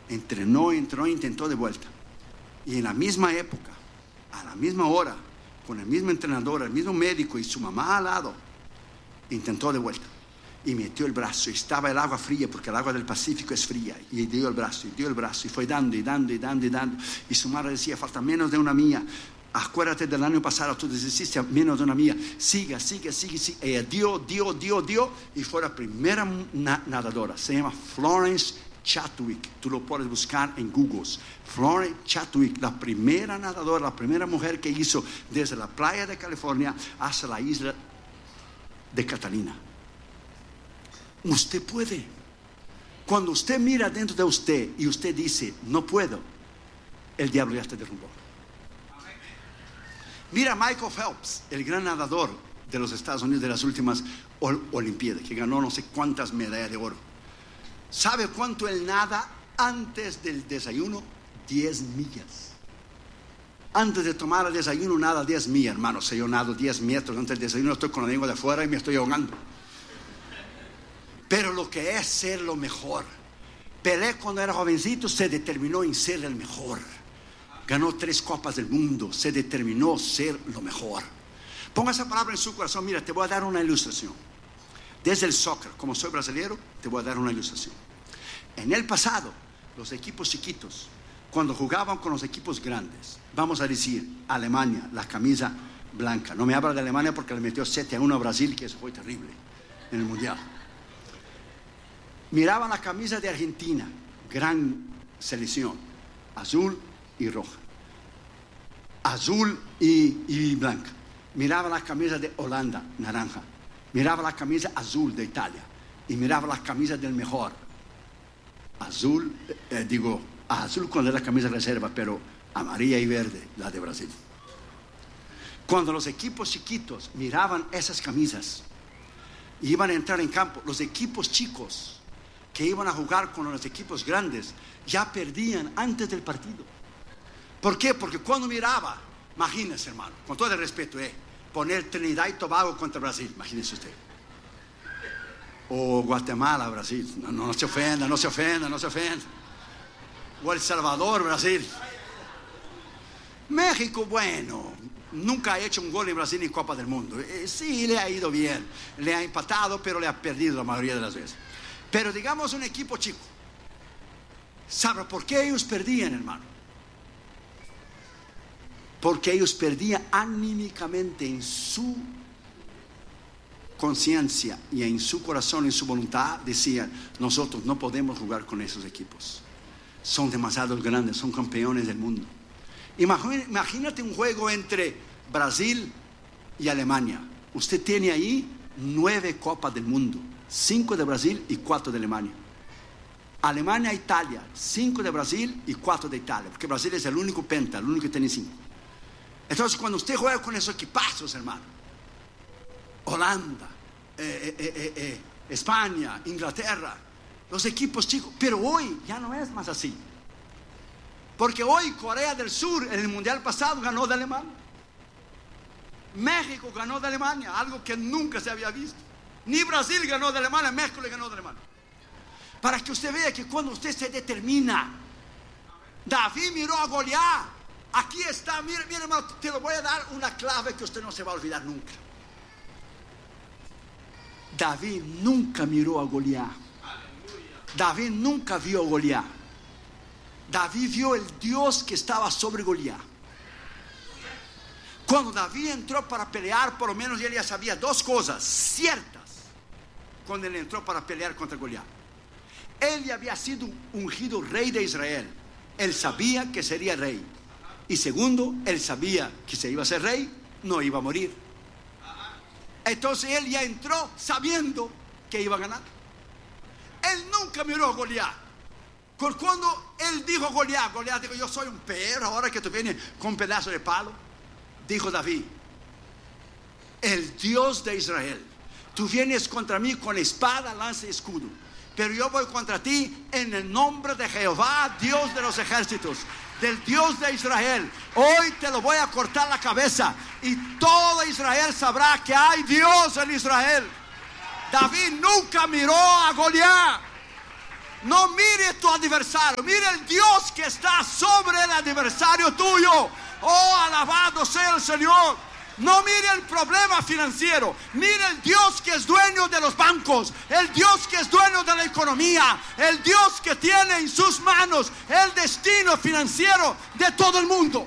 Entrenó, intentó de vuelta. Y en la misma época, a la misma hora, con el mismo entrenador, el mismo médico y su mamá al lado, intentó de vuelta. Y metió el brazo, y estaba el agua fría, porque el agua del Pacífico es fría. Y dio el brazo, y fue dando, y dando. Y su madre decía, falta menos de una milla. Acuérdate del año pasado, tú desististe a menos de una milla. Siga. Ella dio. Y fue la primera nadadora. Se llama Florence Chadwick. Tú lo puedes buscar en Google. Florence Chadwick, la primera nadadora, la primera mujer que hizo desde la playa de California hasta la isla de Catalina. Usted puede. Cuando usted mira dentro de usted y usted dice, no puedo, el diablo ya te derrumbó. Mira a Michael Phelps, el gran nadador de los Estados Unidos de las últimas Olimpiadas, que ganó no sé cuántas medallas de oro. ¿Sabe cuánto él nada antes del desayuno? 10 millas. Antes de tomar el desayuno nada 10 millas, hermano. Si yo nado 10 metros antes del desayuno, estoy con la lengua de afuera y me estoy ahogando. Pero lo que es ser lo mejor. Pelé, cuando era jovencito, se determinó en ser el mejor. Ganó 3 copas del mundo. Se determinó a ser lo mejor. Ponga esa palabra en su corazón. Mira, te voy a dar una ilustración. Desde el soccer, como soy brasileño, te voy a dar una ilustración. En el pasado, los equipos chiquitos, cuando jugaban con los equipos grandes, vamos a decir, Alemania, la camisa blanca. No me habla de Alemania porque le metió 7-1 a Brasil, que eso fue terrible en el Mundial. Miraban la camisa de Argentina, gran selección, azul y roja, azul y blanca. Miraba la camisa de Holanda, naranja. Miraba la camisa azul de Italia y miraba la camisa del mejor, azul, azul cuando era la camisa reserva, pero amarilla y verde, la de Brasil. Cuando los equipos chiquitos miraban esas camisas y iban a entrar en campo, los equipos chicos que iban a jugar con los equipos grandes ya perdían antes del partido. ¿Por qué? Porque cuando miraba, imagínese, hermano, con todo el respeto, poner Trinidad y Tobago contra Brasil, imagínese usted, o Guatemala, Brasil, no se ofenda, o El Salvador, Brasil. México, bueno, nunca ha hecho un gol en Brasil en Copa del Mundo. Sí, le ha ido bien, le ha empatado, pero le ha perdido la mayoría de las veces. Pero digamos un equipo chico, ¿sabe por qué ellos perdían, hermano? Porque ellos perdían anímicamente en su conciencia y en su corazón, en su voluntad. Decían, nosotros no podemos jugar con esos equipos, son demasiado grandes, son campeones del mundo. Imagínate un juego entre Brasil y Alemania. Usted tiene ahí 9 copas del mundo, 5 de Brasil y 4 de Alemania. Alemania e Italia, 5 de Brasil y 4 de Italia, porque Brasil es el único penta, el único que tiene 5. Entonces cuando usted juega con esos equipazos, hermano, Holanda, España, Inglaterra, los equipos chicos, pero hoy ya no es más así. Porque hoy Corea del Sur en el mundial pasado ganó de Alemania. México ganó de Alemania, algo que nunca se había visto. Ni Brasil ganó de Alemania, México le ganó de Alemania. Para que usted vea que cuando usted se determina, David miró a Goliat. Aquí está, mire hermano, te lo voy a dar una clave que usted no se va a olvidar nunca. David nunca miró a Goliat. David nunca vio a Goliat. David vio el Dios que estaba sobre Goliat. Cuando David entró para pelear, por lo menos él ya sabía 2 cosas ciertas. Cuando él entró para pelear contra Goliat, él ya había sido ungido rey de Israel. Él sabía que sería rey. Y segundo, él sabía que si iba a ser rey, no iba a morir. Entonces él ya entró sabiendo que iba a ganar. Él nunca miró a Goliat. Cuando él dijo Goliat dijo, yo soy un perro, ahora que tú vienes con un pedazo de palo. Dijo David, el Dios de Israel, tú vienes contra mí con espada, lanza y escudo, pero yo voy contra ti en el nombre de Jehová, Dios de los ejércitos, del Dios de Israel. Hoy te lo voy a cortar la cabeza y todo Israel sabrá que hay Dios en Israel. David nunca miró a Goliat. No mire tu adversario, mire el Dios que está sobre el adversario tuyo. Oh, alabado sea el Señor. No mire el problema financiero, mire el Dios que es dueño de los bancos, el Dios que es dueño de la economía, el Dios que tiene en sus manos el destino financiero de todo el mundo.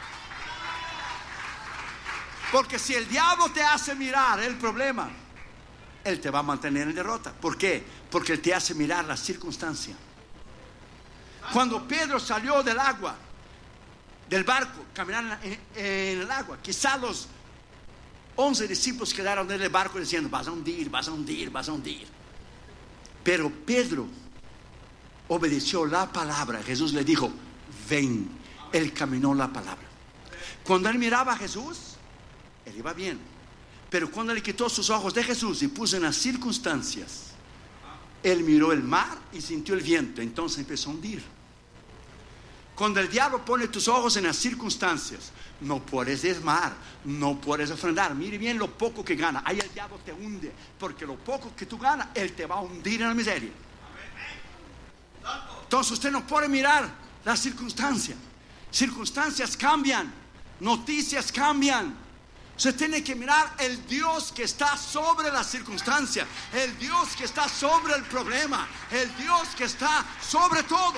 Porque si el diablo te hace mirar el problema, él te va a mantener en derrota. ¿Por qué? Porque él te hace mirar la circunstancia. Cuando Pedro salió del agua, del barco, caminar en el agua, quizá los 11 discípulos quedaron en el barco diciendo: vas a hundir, vas a hundir, vas a hundir. Pero Pedro obedeció la palabra. Jesús le dijo: ven. Él caminó la palabra. Cuando él miraba a Jesús, él iba bien. Pero cuando le quitó sus ojos de Jesús y puso en las circunstancias, él miró el mar y sintió el viento. Entonces empezó a hundir. Cuando el diablo pone tus ojos en las circunstancias, no puedes desmar, no puedes ofrendar. Mire bien lo poco que gana. Ahí el diablo te hunde, porque lo poco que tú ganas, él te va a hundir en la miseria. Entonces usted no puede mirar las circunstancias. Circunstancias cambian, noticias cambian. Usted tiene que mirar el Dios que está sobre la circunstancia, el Dios que está sobre el problema, el Dios que está sobre todo.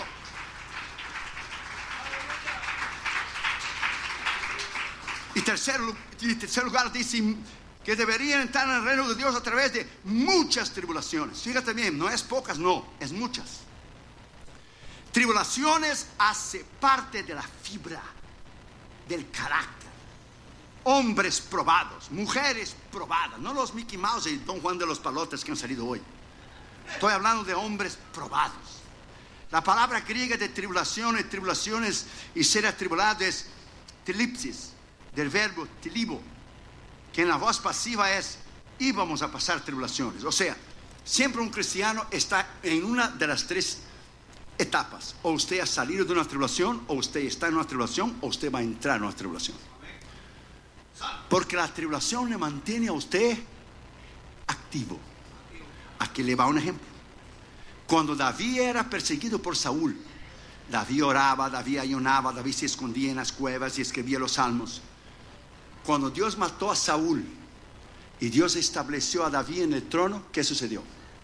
Y tercer lugar dice que deberían entrar en el reino de Dios a través de muchas tribulaciones. Fíjate bien, no es pocas, no, es muchas. Tribulaciones hace parte de la fibra del carácter. Hombres probados, mujeres probadas, no los Mickey Mouse y Don Juan de los Palotes que han salido hoy. Estoy hablando de hombres probados. La palabra griega de tribulaciones y ser atribulado es tilipsis, del verbo tilibo, que en la voz pasiva es: íbamos a pasar tribulaciones. O sea, siempre un cristiano está en una de las tres etapas: o usted ha salido de una tribulación, o usted está en una tribulación, o usted va a entrar en una tribulación. Porque la tribulación le mantiene a usted activo. Aquí le va un ejemplo. Cuando David era perseguido por Saúl, David oraba, David ayunaba, David se escondía en las cuevas y escribía los salmos. Cuando Dios mató a Saúl y Dios estableció a David en el trono, ¿qué sucedió?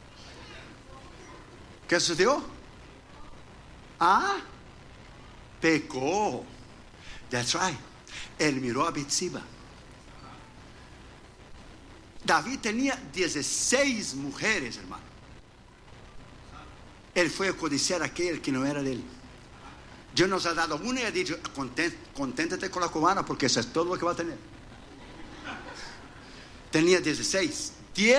¿Qué sucedió? Pecó. That's right. Él miró a Betseba. David tenía 16 mujeres, hermano. Él fue a codiciar a aquel que no era de él. Dios nos ha dado una y ha dicho: conténtate con la cubana, porque eso es todo lo que va a tener. Tenía 16.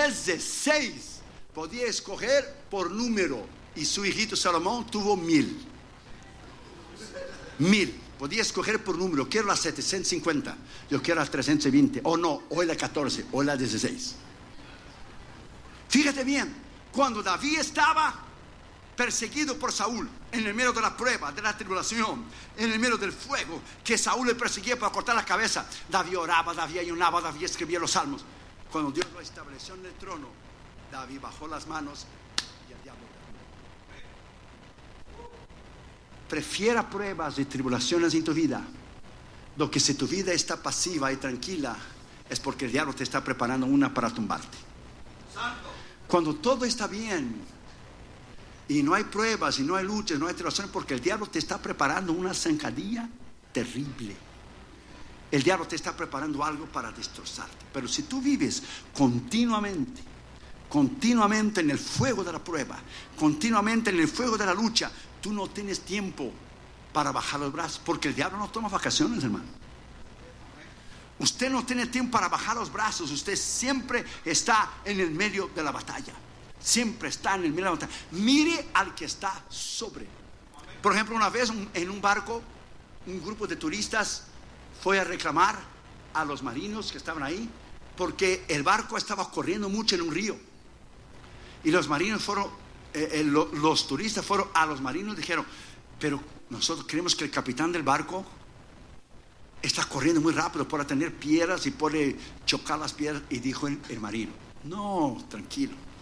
Podía escoger por número. Y su hijito Salomón tuvo 1000. Podía escoger por número. Quiero la 750. Yo quiero la 320. O no, hoy la 14, hoy la 16. Fíjate bien. Cuando David estaba perseguido por Saúl, en el medio de la prueba, de la tribulación, en el medio del fuego, que Saúl le perseguía para cortar la cabeza, David oraba, David ayunaba, David escribía los salmos. Cuando Dios lo estableció en el trono, David bajó las manos y el diablo. Prefiera pruebas y tribulaciones en tu vida. Lo que si tu vida está pasiva y tranquila, es porque el diablo te está preparando una para tumbarte. Cuando todo está bien y no hay pruebas y no hay luchas, no hay tribulaciones, porque el diablo te está preparando una zancadilla terrible. El diablo te está preparando algo para destrozarte. Pero si tú vives continuamente en el fuego de la prueba, continuamente en el fuego de la lucha, tú no tienes tiempo para bajar los brazos, porque el diablo no toma vacaciones, hermano. Usted no tiene tiempo para bajar los brazos. Usted siempre está en el medio de la batalla. Siempre está en el medio de la batalla. Mire al que está sobre. Por ejemplo, una vez en un barco, un grupo de turistas fue a reclamar a los marinos que estaban ahí, porque el barco estaba corriendo mucho en un río. Y los marinos fueron, los turistas fueron a los marinos y dijeron: pero nosotros creemos que el capitán del barco está corriendo muy rápido, puede tener piedras y puede chocar las piedras. Y dijo el marino: no, tranquilo,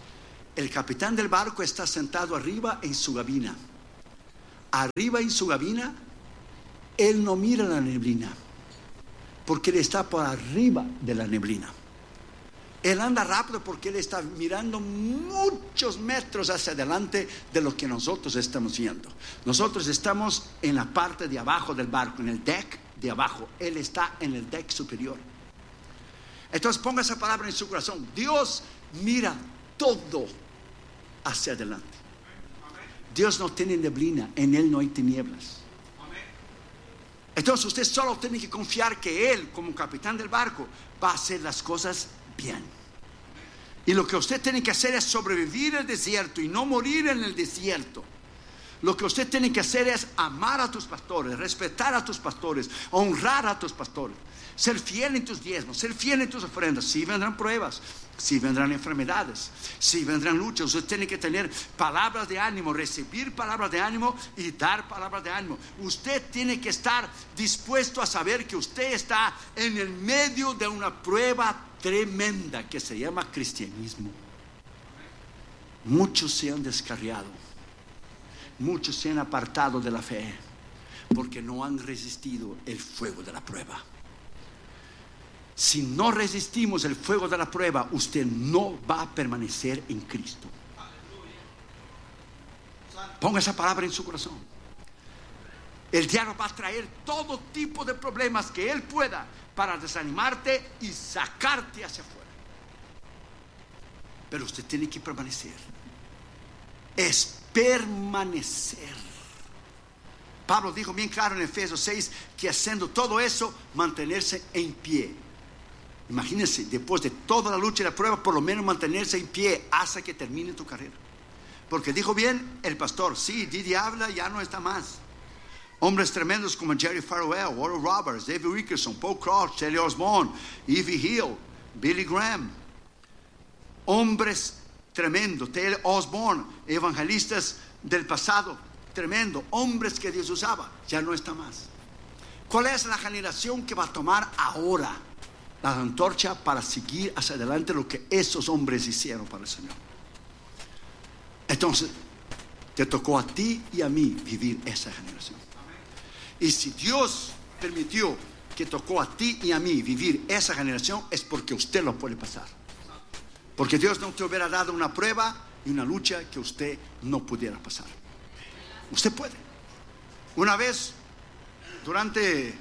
El capitán del barco está sentado arriba en su gabina. Arriba en su gabina, él no mira la neblina, porque él está por arriba de la neblina. Él anda rápido porque él está mirando muchos metros hacia adelante de lo que nosotros estamos viendo. Nosotros estamos en la parte de abajo del barco, en el deck de abajo. Él está en el deck superior. Entonces ponga esa palabra en su corazón. Dios mira todo hacia adelante. Dios no tiene neblina, en Él no hay tinieblas. Entonces usted solo tiene que confiar que Él, como capitán del barco, va a hacer las cosas bien. Y lo que usted tiene que hacer es sobrevivir el desierto y no morir en el desierto. Lo que usted tiene que hacer es amar a tus pastores, respetar a tus pastores, honrar a tus pastores, ser fiel en tus diezmos, ser fiel en tus ofrendas. Sí vendrán pruebas, sí vendrán enfermedades, sí vendrán luchas. Usted tiene que tener palabras de ánimo, recibir palabras de ánimo y dar palabras de ánimo. Usted tiene que estar dispuesto a saber que usted está en el medio de una prueba tremenda que se llama cristianismo. Muchos se han descarriado, muchos se han apartado de la fe porque no han resistido el fuego de la prueba. Si no resistimos el fuego de la prueba, usted no va a permanecer en Cristo. Ponga esa palabra en su corazón. El diablo va a traer todo tipo de problemas que él pueda para desanimarte y sacarte hacia afuera. Pero usted tiene que permanecer. Es permanecer. Pablo dijo bien claro en Efesios 6 que haciendo todo eso, mantenerse en pie. Imagínense, después de toda la lucha y la prueba, por lo menos mantenerse en pie hasta que termine tu carrera. Porque dijo bien el pastor, sí, Didi habla, ya no está más. Hombres tremendos como Jerry Falwell, Oral Roberts, David Wilkerson, Paul Crouch, Shelley Osborne, Evie Hill, Billy Graham. Hombres tremendos, Taylor Osborne, evangelistas del pasado, tremendo, hombres que Dios usaba, ya no está más. ¿Cuál es la generación que va a tomar ahora la antorcha para seguir hacia adelante lo que esos hombres hicieron para el Señor? Entonces, te tocó a ti y a mí vivir esa generación. Y si Dios permitió que tocó a ti y a mí vivir esa generación, es porque usted lo puede pasar. Porque Dios no te hubiera dado una prueba y una lucha que usted no pudiera pasar. Usted puede. Una vez, durante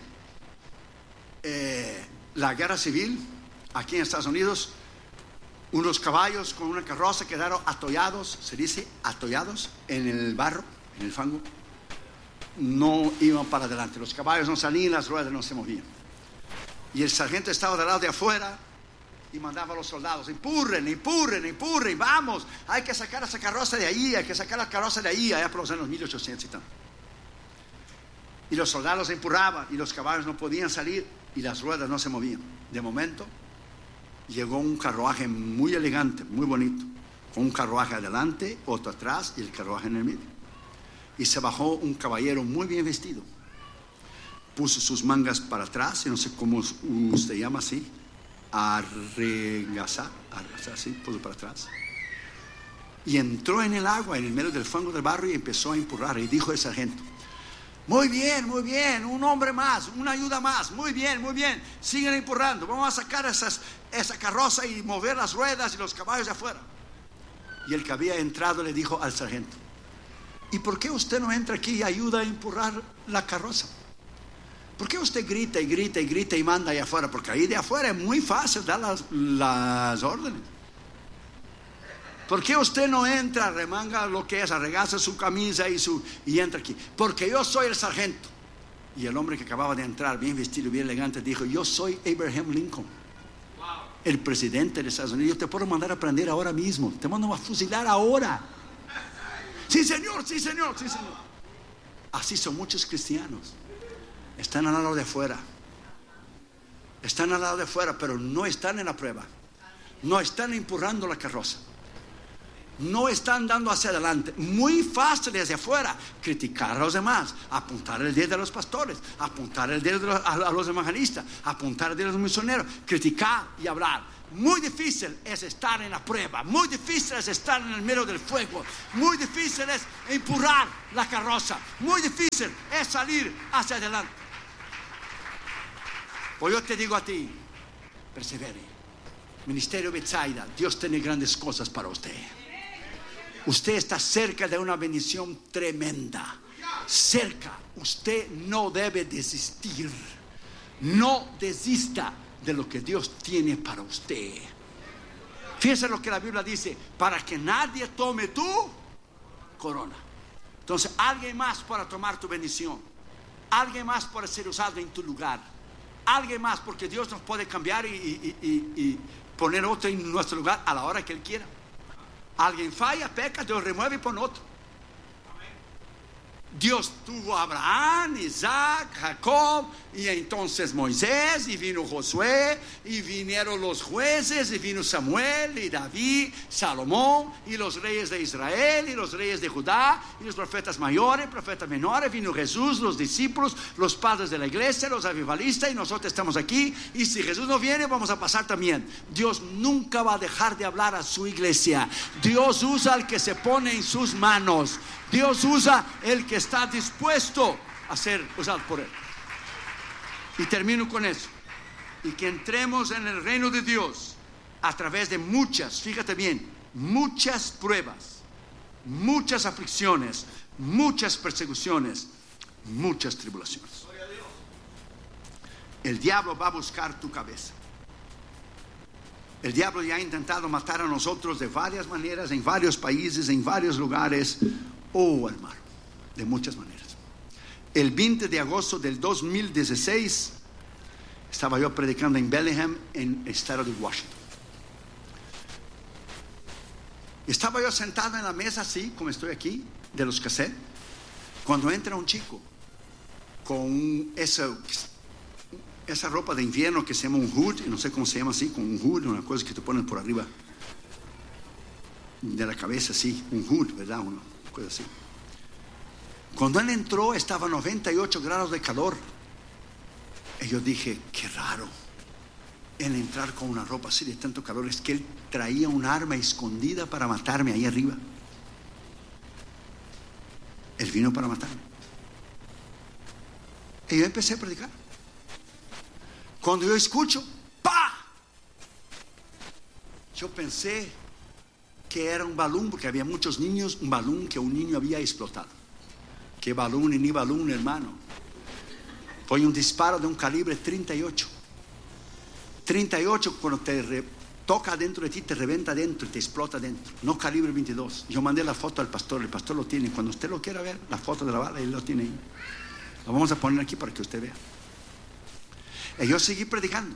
la guerra civil, aquí en Estados Unidos, unos caballos con una carroza quedaron atollados, se dice atollados, en el barro, en el fango. No iban para adelante, los caballos no salían, las ruedas no se movían. Y el sargento estaba del lado de afuera y mandaba a los soldados: empurren, empurren, empurren, vamos, hay que sacar esa carroza de ahí, hay que sacar la carroza de ahí, allá por los años 1800 y tal. Y los soldados empurraban y los caballos no podían salir y las ruedas no se movían. De momento llegó un carruaje muy elegante, muy bonito, con un carruaje adelante, otro atrás y el carruaje en el medio. Y se bajó un caballero muy bien vestido, puso sus mangas para atrás, y no sé cómo usted llama así, arregazar, así, puso para atrás, y entró en el agua, en el medio del fango del barro, y empezó a empurrar. Y dijo el sargento: muy bien, un hombre más, una ayuda más, muy bien, sigan empurrando, vamos a sacar esa carroza y mover las ruedas y los caballos de afuera. Y el que había entrado le dijo al sargento: ¿y por qué usted no entra aquí y ayuda a empurrar la carroza? ¿Por qué usted grita y grita y grita y manda allá afuera? Porque ahí de afuera es muy fácil dar las órdenes. ¿Por qué usted no entra, remanga lo que es, arregaza su camisa y entra aquí? Porque yo soy el sargento. Y el hombre que acababa de entrar, bien vestido, bien elegante, dijo: yo soy Abraham Lincoln, el presidente de Estados Unidos. Yo te puedo mandar a prender ahora mismo, te mando a fusilar ahora. Sí, señor, sí, señor, sí, señor. Así son muchos cristianos. Están al lado de afuera. Están al lado de afuera, pero no están en la prueba. No están empurrando la carroza. no están dando hacia adelante. Muy fácil desde afuera criticar a los demás, apuntar el dedo a los pastores, apuntar el dedo a los evangelistas, apuntar el dedo a los misioneros, criticar y hablar. Muy difícil es estar en la prueba, muy difícil es estar en el medio del fuego, muy difícil es empujar la carroza, muy difícil es salir hacia adelante. Pues yo te digo a ti, persevere. Ministerio Betsaida, Dios tiene grandes cosas para usted. Usted está cerca de una bendición tremenda. Cerca. Usted no debe desistir. No desista de lo que Dios tiene para usted. Fíjese lo que la Biblia dice: para que nadie tome tu corona. Entonces, alguien más para tomar tu bendición, alguien más para ser usado en tu lugar, alguien más, porque Dios nos puede cambiar y poner otro en nuestro lugar a la hora que Él quiera. Alguien falla, peca, Dios remueve y pone otro. Dios tuvo a Abraham, Isaac, Jacob, y entonces Moisés, y vino Josué, y vinieron los jueces, y vino Samuel, y David, Salomón, y los reyes de Israel, y los reyes de Judá, y los profetas mayores, profetas menores. Vino Jesús, los discípulos, los padres de la iglesia, los avivalistas, y nosotros estamos aquí. Y si Jesús no viene, vamos a pasar también. Dios nunca va a dejar de hablar a su iglesia. Dios usa al que se pone en sus manos. Dios usa el que está dispuesto a ser usado por Él. Y termino con eso. Y que entremos en el reino de Dios a través de muchas, fíjate bien, muchas pruebas, muchas aflicciones, muchas persecuciones, muchas tribulaciones. El diablo va a buscar tu cabeza. El diablo ya ha intentado matar a nosotros de varias maneras, en varios países, en varios lugares. Oh, hermano, de muchas maneras. El 20 de agosto del 2016 estaba yo predicando en Bellingham, en el estado de Washington. Estaba yo sentado en la mesa así, como estoy aquí, de los cassettes, cuando entra un chico con esa ropa de invierno que se llama un hood, no sé cómo se llama así, con un hood, una cosa que te ponen por arriba de la cabeza, así, un hood, ¿verdad? Una cosa así. Cuando él entró estaba a 98 grados de calor. Y yo dije, qué raro el entrar con una ropa así de tanto calor. Es que él traía un arma escondida para matarme ahí arriba. Él vino para matarme. Y yo empecé a predicar. Cuando yo escucho, ¡pa! Yo pensé que era un balón, porque había muchos niños, un balón que un niño había explotado. ¿Qué balón y ni balón, hermano? Fue un disparo de un calibre 38. 38, cuando te toca dentro de ti, te reventa dentro y te explota dentro. No calibre 22. Yo mandé la foto al pastor, el pastor lo tiene. Cuando usted lo quiera ver, la foto de la bala, él lo tiene ahí. Lo vamos a poner aquí para que usted vea. Y yo seguí predicando.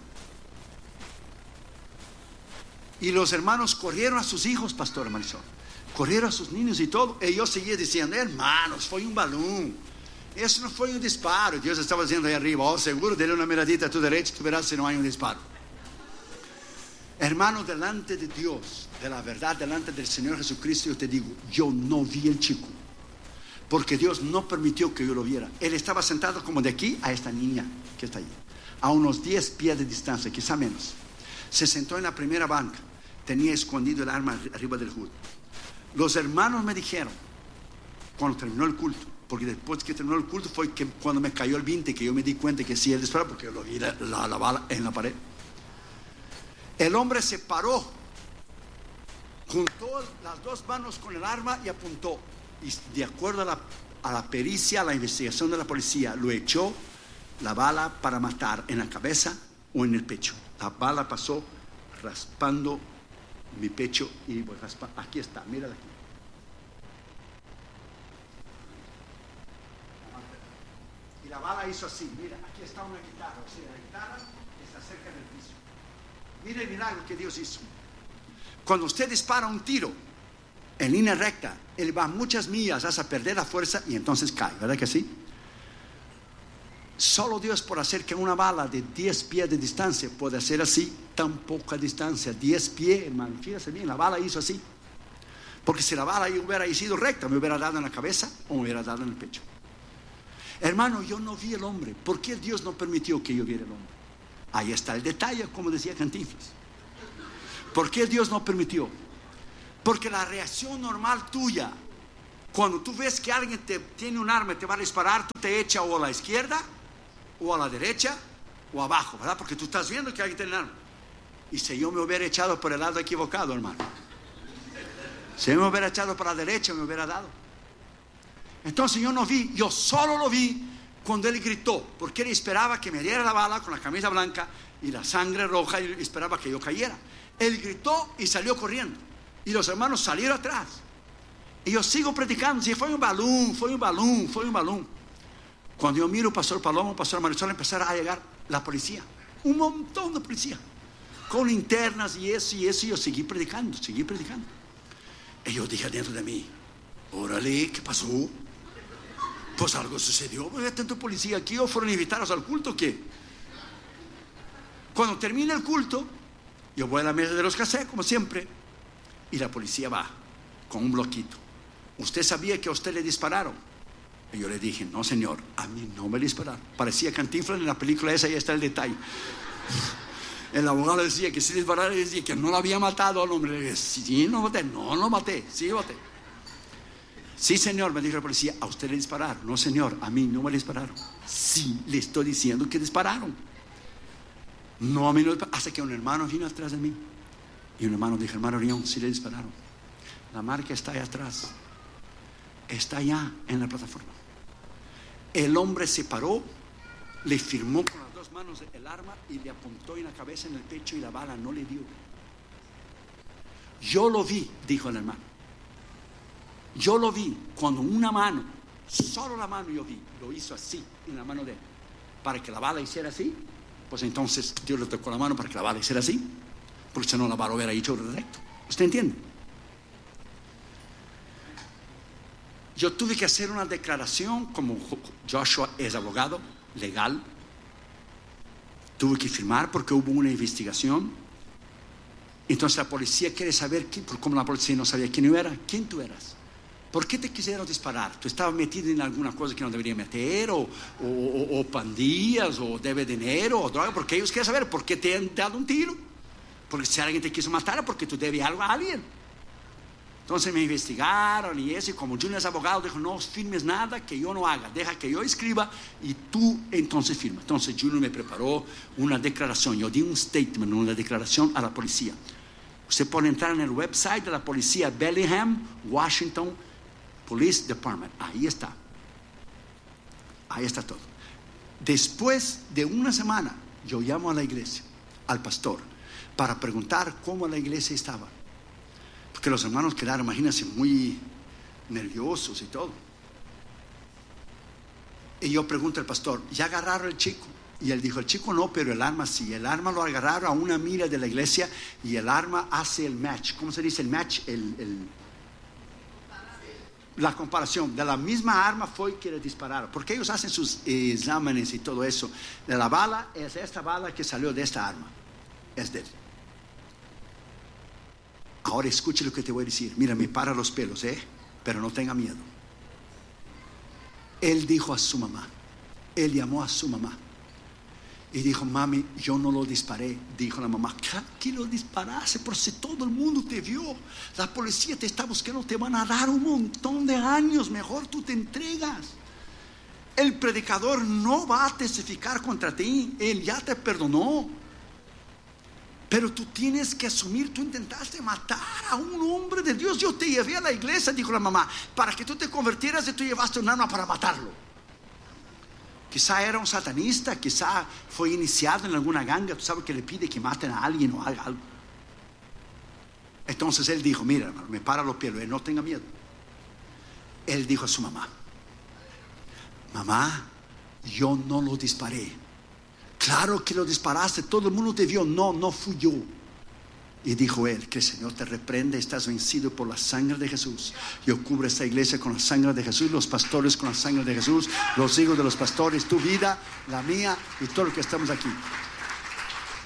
Y los hermanos corrieron a sus hijos, pastor Marisol. Corrieron a sus niños y todo. Y yo seguía diciendo, hermanos, fue un balón. Eso no fue un disparo. Dios estaba diciendo ahí arriba, oh, seguro, dale una miradita a tu derecha, tú verás si no hay un disparo. Hermano, delante de Dios, de la verdad, delante del Señor Jesucristo, yo te digo, yo no vi el chico, porque Dios no permitió que yo lo viera. Él estaba sentado como de aquí a esta niña que está ahí, a unos 10 pies de distancia, quizá menos. Se sentó en la primera banca, tenía escondido el arma arriba del hood. Los hermanos me dijeron, cuando terminó el culto, porque después que terminó el culto fue que cuando me cayó el 20, que yo me di cuenta que sí, él disparó, porque yo lo vi la bala en la pared. El hombre se paró, juntó las dos manos con el arma y apuntó. Y de acuerdo a la pericia, a la investigación de la policía, lo echó la bala para matar en la cabeza o en el pecho. La bala pasó raspando mi pecho y pues, aquí está, mírala aquí. Y la bala hizo así, mira, aquí está una guitarra, o sea, la guitarra está cerca del piso. Mira el milagro que Dios hizo. Cuando usted dispara un tiro en línea recta, él va muchas millas hasta perder la fuerza y entonces cae, ¿verdad que sí? Solo Dios por hacer que una bala de 10 pies de distancia puede hacer así, tan poca distancia, 10 pies, hermano, fíjese bien, la bala hizo así. Porque si la bala hubiera sido recta, me hubiera dado en la cabeza o me hubiera dado en el pecho. Hermano, yo no vi el hombre. ¿Por qué Dios no permitió que yo viera el hombre? Ahí está el detalle, como decía Cantinflas. ¿Por qué Dios no permitió? Porque la reacción normal tuya, cuando tú ves que alguien tiene un arma y te va a disparar, tú te echas o a la izquierda, o a la derecha, o abajo, ¿verdad? Porque tú estás viendo que alguien tiene un arma. Y si yo me hubiera echado por el lado equivocado, hermano, si yo me hubiera echado para la derecha, me hubiera dado. Entonces yo no vi, yo solo lo vi cuando él gritó, porque él esperaba que me diera la bala con la camisa blanca y la sangre roja, y esperaba que yo cayera. Él gritó y salió corriendo, y los hermanos salieron atrás, y yo sigo predicando. Si fue un balón, fue un balón, fue un balón. Cuando yo miro Pastor Palomo, Pastor Marisol, empezaron a llegar la policía, un montón de policía, con linternas y eso, y yo seguí predicando. Y yo dije dentro de mí, órale, ¿qué pasó? Pues algo sucedió. ¿Hay tanto policía aquí o fueron invitados al culto o qué? Cuando termina el culto, yo voy a la mesa de los cassettes, como siempre, y la policía va con un bloquito. ¿Usted sabía que a usted le dispararon? Y yo le dije, no señor, a mí no me dispararon. Parecía Cantinflas en la película esa, ahí está el detalle. El abogado le decía que si dispararon, decía que no lo había matado al hombre. Le dije, sí, no lo maté, sí lo maté. Sí señor, me dijo la policía, a usted le dispararon. No señor, a mí no me dispararon. Sí, le estoy diciendo que dispararon. No, a mí no. Hasta que un hermano vino atrás de mí, y un hermano dijo, hermano Orión, sí le dispararon. La marca está allá atrás, está allá en la plataforma. El hombre se paró, le firmó con las dos manos el arma y le apuntó en la cabeza, en el pecho, y la bala no le dio. Yo lo vi, dijo el hermano. Yo lo vi cuando una mano, solo la mano yo vi, lo hizo así en la mano de él, para que la bala hiciera así. Pues entonces Dios le tocó la mano para que la bala hiciera así, porque si no la bala hubiera hecho recto. ¿Usted entiende? Yo tuve que hacer una declaración, como Joshua es abogado legal, tuve que firmar porque hubo una investigación. Entonces la policía quiere saber como la policía no sabía quién yo era, quién tú eras. ¿Por qué te quisieron disparar? ¿Tú estabas metido en alguna cosa que no debería meter? ¿O pandillas? ¿O debe dinero? ¿O droga? Porque ellos quieren saber por qué te han dado un tiro. Porque si alguien te quiso matar, porque tú debes algo a alguien. Entonces me investigaron y eso. Y como Junior es abogado, dijo, no firmes nada que yo no haga. Deja que yo escriba y tú entonces firma. Entonces Junior me preparó una declaración. Yo di un statement, una declaración a la policía. Usted puede entrar en el website de la policía Bellingham, Washington Police Department. Ahí está todo. Después de una semana, yo llamo a la iglesia, al pastor, para preguntar cómo la iglesia estaba, porque los hermanos quedaron, imagínense, muy nerviosos y todo. Y yo pregunto al pastor, ¿ya agarraron al chico? Y él dijo, el chico no, pero el arma sí. El arma lo agarraron a una milla de la iglesia, y el arma hace el match. ¿Cómo se dice el match? La comparación de la misma arma fue que le dispararon, porque ellos hacen sus exámenes y todo eso. De la bala, es esta bala que salió de esta arma, es de él. Ahora escuche lo que te voy a decir. Mira, me para los pelos, pero no tenga miedo. Él dijo a su mamá, él llamó a su mamá y dijo, mami, yo no lo disparé. Dijo la mamá, ¿qué lo disparaste? Por si todo el mundo te vio, la policía te está buscando, te van a dar un montón de años, mejor tú te entregas. El predicador no va a testificar contra ti, él ya te perdonó. Pero tú tienes que asumir, tú intentaste matar a un hombre de Dios. Yo te llevé a la iglesia, dijo la mamá, para que tú te convirtieras, y tú llevaste un arma para matarlo. Quizá era un satanista, quizá fue iniciado en alguna ganga, tú sabes que le pide que maten a alguien o haga algo. Entonces él dijo, mira hermano, me para los pelos, él no tenga miedo. Él dijo a su mamá, mamá, yo no lo disparé. Claro que lo disparaste, todo el mundo te vio. No fui yo. Y dijo él, que el Señor te reprende, estás vencido por la sangre de Jesús. Yo cubro esta iglesia con la sangre de Jesús, los pastores con la sangre de Jesús, los hijos de los pastores, tu vida, la mía y todo lo que estamos aquí.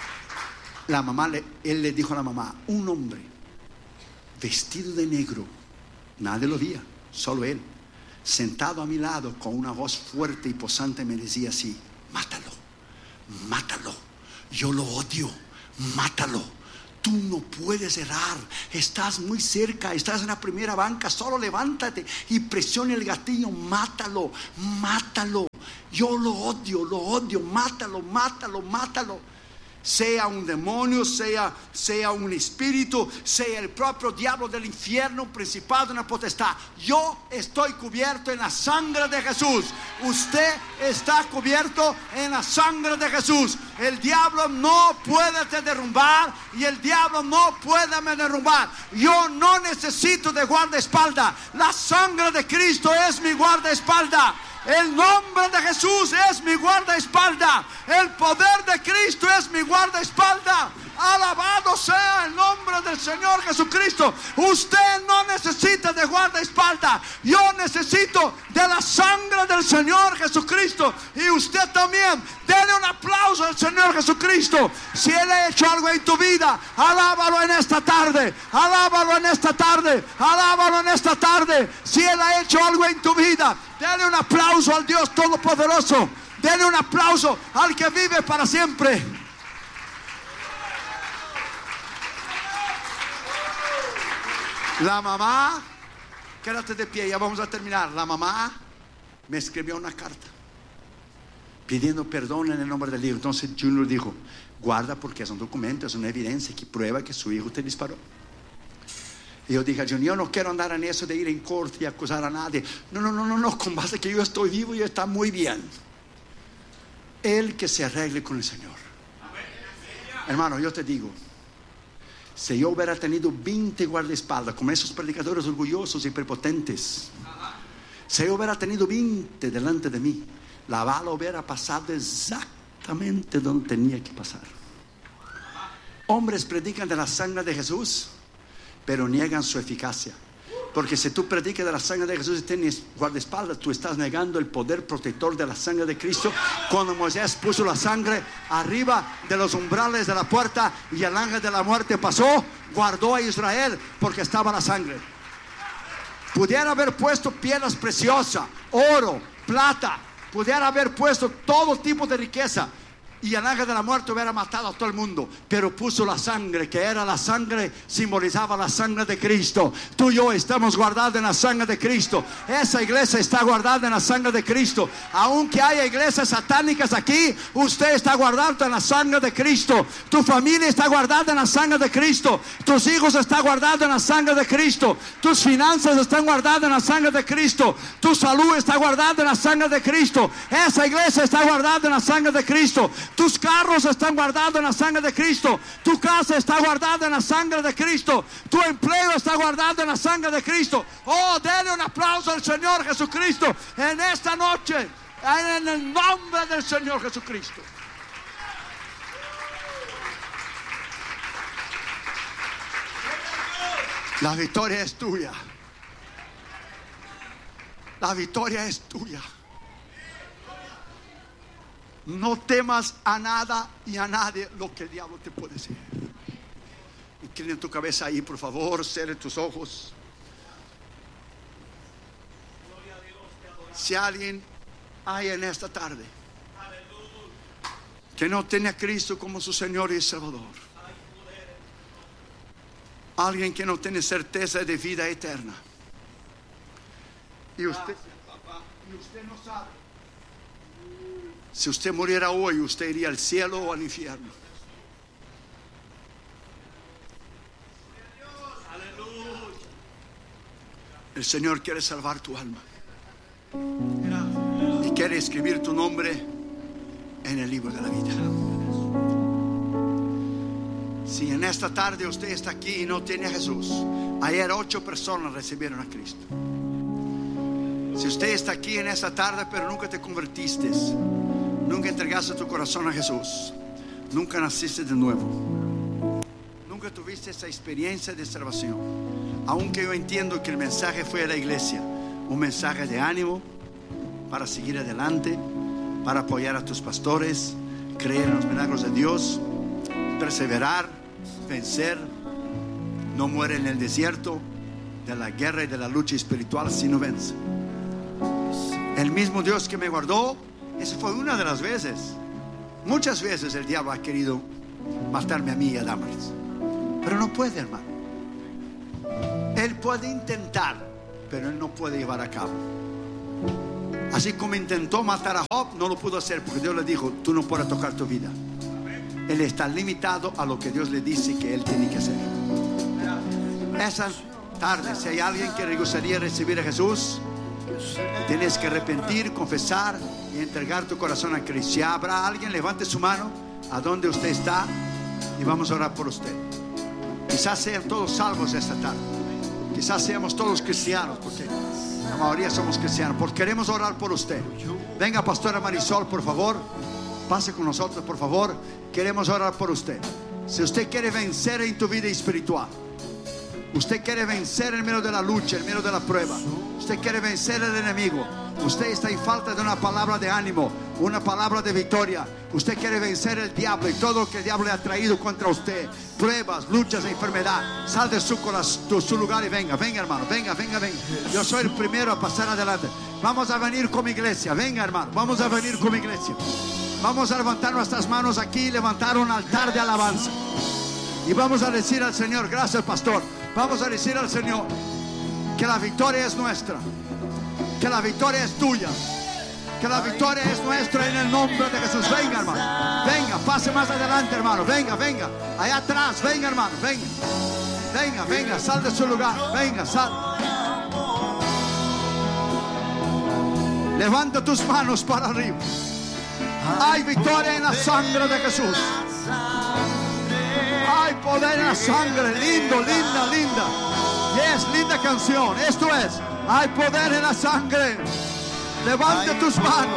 La mamá, él le dijo a la mamá, un hombre vestido de negro Nadie lo veía, solo él. Sentado a mi lado con una voz fuerte y posante me decía así: mátalo, mátalo, yo lo odio, mátalo. Tú no puedes errar, estás muy cerca, estás en la primera banca, solo levántate y presiona el gatillo, mátalo, mátalo. Yo lo odio, mátalo, mátalo, mátalo. Sea un demonio, sea un espíritu, sea el propio diablo del infierno, un principado, una potestad. Yo estoy cubierto en la sangre de Jesús. Usted está cubierto en la sangre de Jesús. El diablo no puede te derrumbar y el diablo no puede me derrumbar. Yo no necesito de guardaespaldas. La sangre de Cristo es mi guardaespaldas. El nombre de Jesús es mi guardaespaldas. El poder de Cristo es mi guardaespaldas. Alabado sea el nombre del Señor Jesucristo. Usted no necesita de guardaespaldas. Yo necesito de la sangre del Señor Jesucristo. Y usted también. Dele un aplauso al Señor Jesucristo. Si Él ha hecho algo en tu vida, alábalo en esta tarde. Alábalo en esta tarde. Alábalo en esta tarde. Si Él ha hecho algo en tu vida, dele un aplauso al Dios Todopoderoso. Dele un aplauso al que vive para siempre. La mamá, quédate de pie, ya vamos a terminar. La mamá me escribió una carta pidiendo perdón en el nombre del hijo. Entonces Junior dijo: guarda, porque es un documento, es una evidencia que prueba que su hijo te disparó. Y yo dije: Junior, no quiero andar en eso de ir en corte y acusar a nadie. No, con base que yo estoy vivo y está muy bien. Él que se arregle con el Señor. Hermano, yo te digo, si yo hubiera tenido 20 guardaespaldas como esos predicadores orgullosos y prepotentes, si yo hubiera tenido 20 delante de mí, la bala hubiera pasado exactamente donde tenía que pasar. Hombres predican de la sangre de Jesús, pero niegan su eficacia. Porque si tú predicas de la sangre de Jesús y tienes guardaespaldas, tú estás negando el poder protector de la sangre de Cristo. Cuando Moisés puso la sangre arriba de los umbrales de la puerta y el ángel de la muerte pasó, guardó a Israel porque estaba la sangre. Pudiera haber puesto piedras preciosas, oro, plata, pudiera haber puesto todo tipo de riqueza, y el ángel de la muerte hubiera matado a todo el mundo, pero puso la sangre, que era la sangre, simbolizaba la sangre de Cristo. Tú y yo estamos guardados en la sangre de Cristo. Esa iglesia está guardada en la sangre de Cristo. Aunque haya iglesias satánicas aquí, usted está guardado en la sangre de Cristo. Tu familia está guardada en la sangre de Cristo. Tus hijos están guardados en la sangre de Cristo. Tus finanzas están guardadas en la sangre de Cristo. Tu salud está guardada en la sangre de Cristo. Esa iglesia está guardada en la sangre de Cristo. Tus carros están guardados en la sangre de Cristo. Tu casa está guardada en la sangre de Cristo. Tu empleo está guardado en la sangre de Cristo. Oh, denle un aplauso al Señor Jesucristo en esta noche, en el nombre del Señor Jesucristo. La victoria es tuya. La victoria es tuya. No temas a nada y a nadie lo que el diablo te puede decir. Inclina tu cabeza ahí, por favor. Cierra tus ojos. Si alguien hay en esta tarde que no tiene a Cristo como su Señor y Salvador, alguien que no tiene certeza de vida eterna, y usted no sabe si usted muriera hoy, usted iría al cielo o al infierno. El Señor quiere salvar tu alma y quiere escribir tu nombre en el libro de la vida. Si en esta tarde usted está aquí y no tiene a Jesús, ayer 8 personas recibieron a Cristo. Si usted está aquí en esta tarde pero nunca te convertiste, nunca entregaste tu corazón a Jesús, nunca naciste de nuevo, nunca tuviste esa experiencia de salvación, aunque yo entiendo que el mensaje fue de la iglesia, un mensaje de ánimo para seguir adelante, para apoyar a tus pastores, creer en los milagros de Dios, perseverar, vencer, no muere en el desierto, de la guerra y de la lucha espiritual si no vence. El mismo Dios que me guardó, esa fue una de las veces. Muchas veces el diablo ha querido matarme a mí y a Damaris, pero no puede, hermano. Él puede intentar, pero él no puede llevar a cabo. Así como intentó matar a Job, no lo pudo hacer porque Dios le dijo: tú no puedes tocar tu vida. Él está limitado a lo que Dios le dice que él tiene que hacer. Esa tarde, si hay alguien que le gustaría recibir a Jesús, tienes que arrepentir, confesar y entregar tu corazón a Cristo. Si habrá alguien, levante su mano a donde usted está y vamos a orar por usted. Quizás sean todos salvos esta tarde. Quizás seamos todos cristianos, porque la mayoría somos cristianos. Porque queremos orar por usted. Venga, pastora Marisol, por favor. Pase con nosotros, por favor. Queremos orar por usted. Si usted quiere vencer en tu vida espiritual, usted quiere vencer en medio de la lucha, en medio de la prueba, usted quiere vencer al enemigo, usted está en falta de una palabra de ánimo, una palabra de victoria, usted quiere vencer el diablo y todo lo que el diablo le ha traído contra usted, pruebas, luchas, enfermedad, sal de su lugar y venga, hermano, venga. Yo soy el primero a pasar adelante. Vamos a venir como iglesia. Venga, hermano, vamos a venir como iglesia. Vamos a levantar nuestras manos aquí y levantar un altar de alabanza. Y vamos a decir al Señor: gracias, pastor. Vamos a decir al Señor que la victoria es nuestra, que la victoria es tuya, que la victoria es nuestra en el nombre de Jesús. Venga, hermano, venga, pase más adelante, hermano. Venga, allá atrás, venga, hermano, venga, sal de su lugar, venga, sal. Levanta tus manos para arriba. Hay victoria en la sangre de Jesús. Hay poder en la sangre. Lindo, linda. Yes, linda canción. Esto es: hay poder en la sangre. Levanta tus manos.